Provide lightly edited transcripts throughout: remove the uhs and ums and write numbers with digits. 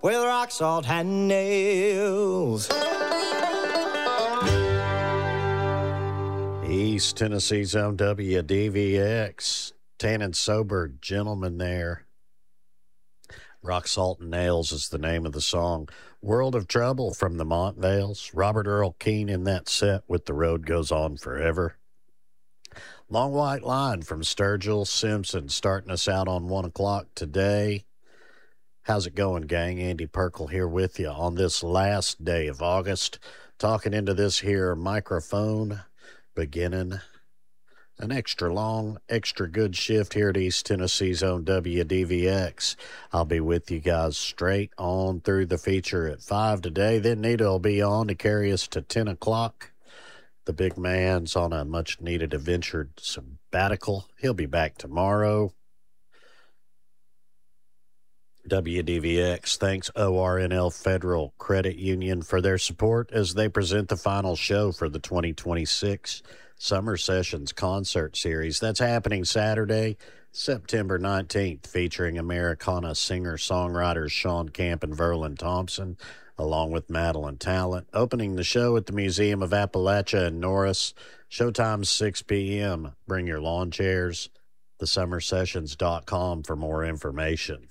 with rock salt and nails. East Tennessee's own WDVX. Tan and sober gentleman there. Rock Salt and Nails is the name of the song. World of Trouble from the Montvales. Robert Earl Keen in that set with The Road Goes On Forever. Long White Line from Sturgill Simpson starting us out on 1 o'clock today. How's it going, gang? Andy Perkle here with you on this last day of August. Talking into this here microphone, beginning an extra long, extra good shift here at East Tennessee's own WDVX. I'll be with you guys straight on through the feature at 5 today. Then Nita will be on to carry us to 10 o'clock. The big man's on a much-needed adventure sabbatical. He'll be back tomorrow. WDVX thanks ORNL Federal Credit Union for their support as they present the final show for the 2026 Summer Sessions Concert Series. That's happening Saturday, September 19th, featuring Americana singer-songwriters Sean Camp and Verlin Thompson, along with Madeline Talent. Opening the show at the Museum of Appalachia in Norris. Showtime 6 p.m. Bring your lawn chairs. thesummersessions.com for more information.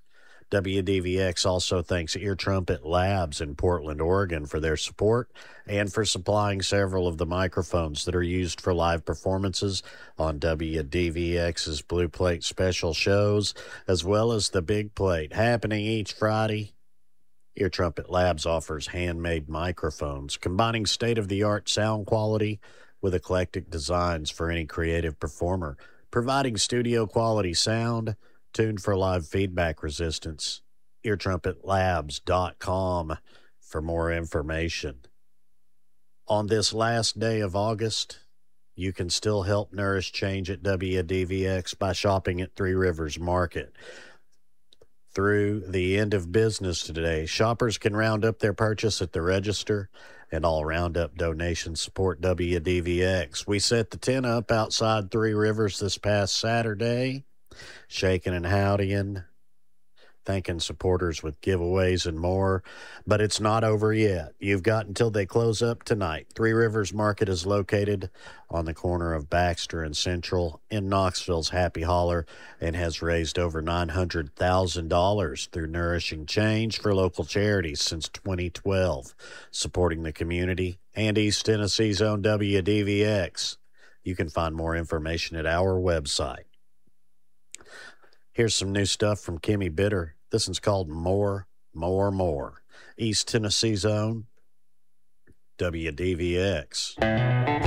WDVX also thanks Ear Trumpet Labs in Portland, Oregon for their support and for supplying several of the microphones that are used for live performances on WDVX's Blue Plate special shows, as well as the Big Plate happening each Friday. Ear Trumpet Labs offers handmade microphones, combining state-of-the-art sound quality with eclectic designs for any creative performer, providing studio-quality sound tuned for live feedback resistance. EarTrumpetLabs.com for more information. On this last day of August, you can still help nourish change at WDVX by shopping at Three Rivers Market. Through the end of business today, shoppers can round up their purchase at the register, and all roundup donations support WDVX. We set the tent up outside Three Rivers this past Saturday, shaking and howdying, thanking supporters with giveaways and more. But it's not over yet. You've got until they close up tonight. Three Rivers Market is located on the corner of Baxter and Central in Knoxville's Happy Holler and has raised over $900,000 through Nourishing Change for local charities since 2012, supporting the community and East Tennessee's own WDVX. You can find more information at our website. Here's some new stuff from Kimmy Bitter. This one's called More, More, More. East Tennessee's own WDVX.